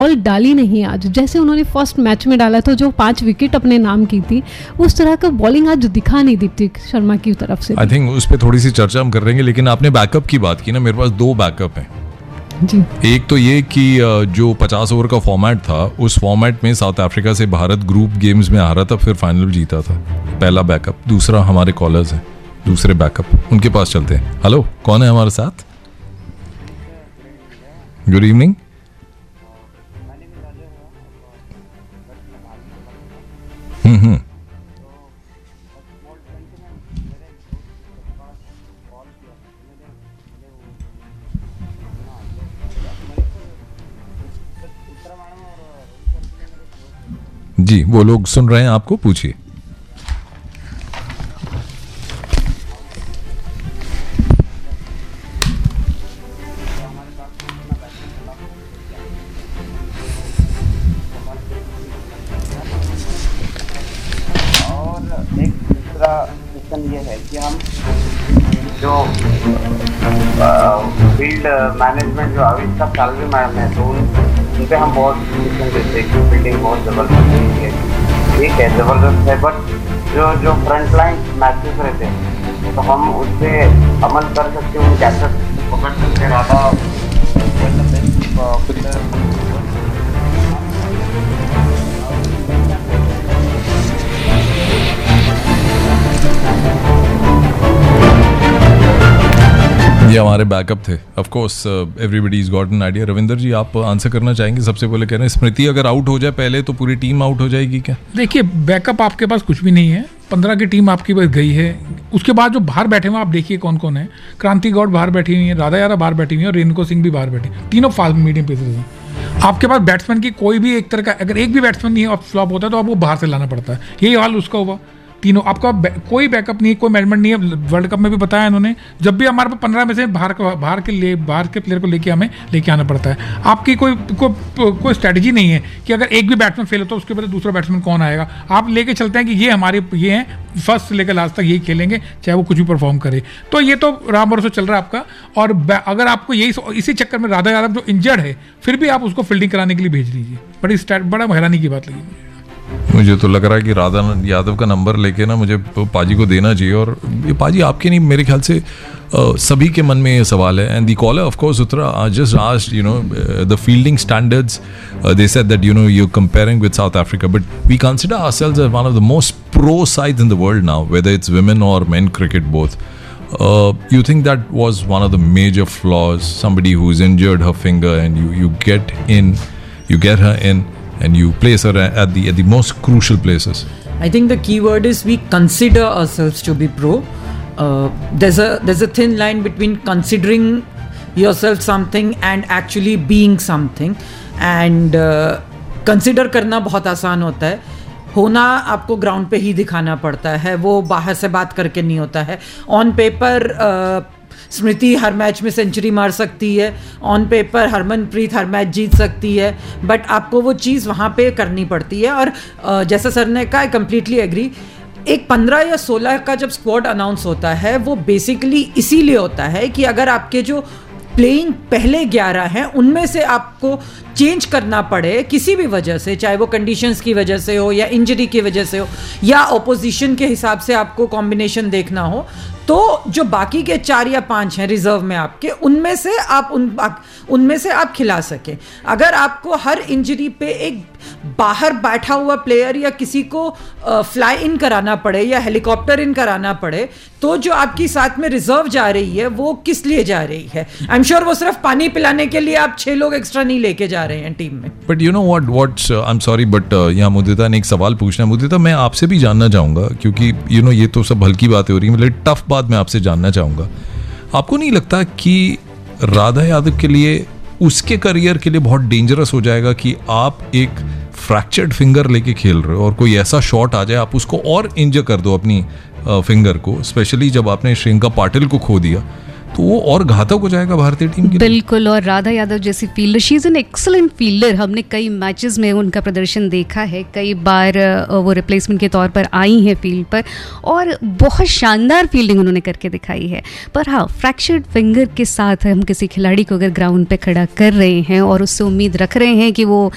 Ball डाली नहीं आज, जैसे उन्होंने फर्स्ट मैच में डाला था जो 5 विकेट अपने नाम की थी, उस तरह का बॉलिंग आज दिखा नहीं दीप्ति शर्मा की तरफ से। आई थिंक उस पर थोड़ी सी चर्चा हम कर रहे हैं, लेकिन आपने बैकअप की बात की ना, मेरे पास 2 बैकअप हैं जी। एक तो ये कि जो 50 ओवर का फॉर्मेट था, उस फॉर्मेट में साउथ अफ्रीका से भारत ग्रुप गेम्स में हारा था, फिर फाइनल जीता था। पहला बैकअप। दूसरा, हमारे कॉलर्स हैं, दूसरे बैकअप उनके पास चलते हैं। हेलो, कौन है हमारे साथ? Good evening. जी, वो लोग सुन रहे हैं आपको, पूछिए। और एक दूसरा क्वेश्चन ये है कि हम जो फील्ड मैनेजमेंट जो अविष्कार सालवी मैम है, तो उन पे हम बहुत क्वेश्चन देते हैं कि फील्डिंग बहुत ज़बरदस्त है। ठीक है, ज़बरदस्त है, बट जो फ्रंट लाइन मैचेस रहते हैं तो हम उस पर अमल कर सकते हैं, उन कैचेस पकड़ सकते हैं। राधा ये हमारे बैकअप थे। Of course everybody is got an idea. Ravinder जी, आप आंसर करना चाहेंगे? सबसे पहले कह रहे हैं स्मृति अगर आउट हो जाए पहले तो पूरी टीम आउट हो जाएगी क्या? देखिए, बैकअप आपके पास कुछ भी नहीं है। 15 की टीम आपकी बस गई है। उसके बाद जो बाहर बैठे हुए आप देखिए कौन कौन है। क्रांति गौड़ बाहर बैठी हुई है, राधा यादव बाहर बैठी हुई है और रेनको सिंह भी बाहर बैठी, तीनों फास्ट मीडियम पेसर्स हैं। आपके पास बैट्समैन की कोई भी एक तरह का, अगर एक भी बैट्समैन नहीं है और फ्लॉप होता है तो आपको बाहर से लाना पड़ता है। यही हाल उसका हुआ। तीनों आपका कोई बैकअप नहीं है, कोई मैनेजमेंट नहीं है। वर्ल्ड कप में भी बताया इन्होंने, जब भी हमारे पास 15 में से बाहर के प्लेयर को लेके हमें लेके आना पड़ता है। आपकी कोई स्ट्रेटजी नहीं है कि अगर एक भी बैट्समैन फेल होता है उसके बाद दूसरा बैट्समैन कौन आएगा। आप लेके चलते हैं कि ये हैं, फर्स्ट से लेकर लास्ट तक यही खेलेंगे, चाहे वो कुछ भी परफॉर्म करे। तो ये तो राम भरोसे चल रहा है आपका। और अगर आपको इसी चक्कर में राधा यादव जो इंजर्ड है, फिर भी आप उसको फील्डिंग कराने के लिए भेज दीजिए। बड़ा हैरानी की बात लगी मुझे तो लग रहा है कि राधा यादव का नंबर लेके ना मुझे पाजी को देना चाहिए। और ये पाजी आपके नहीं, मेरे ख्याल से सभी के मन में ये सवाल है। And the collar of course Uttara just asked, you know, the fielding standards, they said that, you know, you comparing with south Africa, but we consider ourselves as one of the most pro sides in the world now, whether it's women or men cricket both. You think that was one of the major flaws? Somebody who's injured her finger and you get her in and you place her at the most crucial places. I think the key word is we consider ourselves to be pro. There's a thin line between considering yourself something and actually being something. And consider करना बहुत आसान होता है, होना आपको ground पे ही दिखाना पड़ता है, वो बाहर से बात करके नहीं होता है। On paper Smriti her match में सेंचुरी मार सकती है, on paper Harmanpreet her match जीत सकती है, बट आपको वो चीज़ वहाँ पे करनी पड़ती है। और जैसा सर ने कहा, आई कंप्लीटली एग्री। एक 15 या 16 का जब स्क्वाड अनाउंस होता है, वो बेसिकली इसीलिए होता है कि अगर आपके जो प्लेइंग पहले 11 हैं उनमें से आपको चेंज करना पड़े किसी भी वजह से, चाहे वो कंडीशंस की वजह से हो या इंजरी की वजह से हो या ओपोजिशन के हिसाब से आपको कॉम्बिनेशन देखना हो, तो जो बाकी के 4 या 5 हैं रिजर्व में आपके, उनमें से आप खिला सकें। अगर आपको हर इंजरी पे एक बाहर बैठा हुआ प्लेयर या किसी को फ्लाई इन कराना पड़े या हेलीकॉप्टर इन कराना पड़े, तो जो आपकी साथ में रिजर्व जा रही है वो किस लिए जा रही है? आई एम श्योर वो सिर्फ पानी पिलाने के लिए आप 6 लोग एक्स्ट्रा नहीं लेके जा रहे हैं टीम में। But you know what I am sorry, but यहाँ मुदिता ने एक सवाल पूछना है। मुदिता, मैं आपसे भी जानना चाहूंगा, क्योंकि यू नो ये तो सब हल्की बातें हो रही है, मतलब टफ बात मैं आपसे जानना चाहूंगा। आपको नहीं लगता कि राधा यादव के लिए, उसके करियर के लिए बहुत डेंजरस हो जाएगा कि आप एक फ्रैक्चर्ड फिंगर लेके खेल रहे हो और कोई ऐसा शॉट आ जाए, आप उसको और इंजर कर दो अपनी फिंगर को, स्पेशली जब आपने श्रीलंका पाटिल को खो दिया, तो वो और घातक हो जाएगा भारतीय टीम के लिए। बिल्कुल। और राधा यादव जैसी fielder, she is an excellent fielder. हमने कई मैचेस में उनका प्रदर्शन देखा है, कई बार वो रिप्लेसमेंट के तौर पर आई हैं फील्ड पर और बहुत शानदार फील्डिंग उन्होंने करके दिखाई है। पर हाँ, फ्रैक्चर्ड फिंगर के साथ हम किसी खिलाड़ी को अगर ग्राउंड पे खड़ा कर रहे हैं और उससे उम्मीद रख रहे हैं कि वो